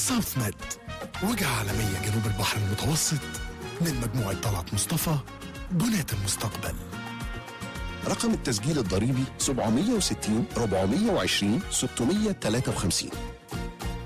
ساوث ميد، وجهة عالمية جنوب البحر المتوسط، من مجموعة طلعت مصطفى. بناة المستقبل. رقم التسجيل الضريبي 760 420 653.